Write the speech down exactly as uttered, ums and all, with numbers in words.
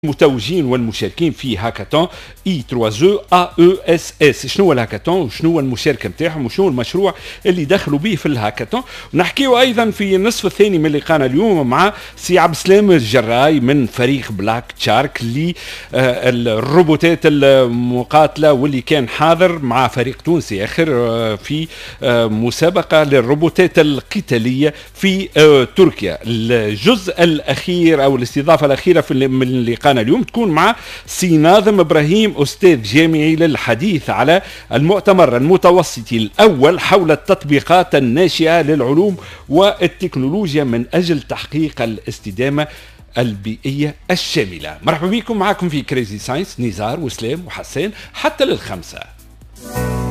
المتوجين والمشاركين في هاكاثون اي ثلاثة او اي اس اس. شنو هو الهاكاثون وشنو هو المشاركه نتاعهم وشنو المشروع اللي دخلوا به في الهاكاثون. ونحكيو ايضا في النصف الثاني من لقاءنا اليوم مع سي عبد السلام الجراي من فريق بلاك شارك للروبوتات المقاتله، واللي كان حاضر مع فريق تونسي اخر في مسابقه للروبوتات القتاليه في تركيا. الجزء الاخير او الاستضافه الاخيره في من لقاء اليوم تكون مع سي ناظم ابراهيم استاذ جامعي للحديث على المؤتمر المتوسطي الاول حول التطبيقات الناشئه للعلوم والتكنولوجيا من اجل تحقيق الاستدامه البيئيه الشامله. مرحبا بكم، معكم في كريزي ساينس نزار وسلام وحسان حتى للخمسه.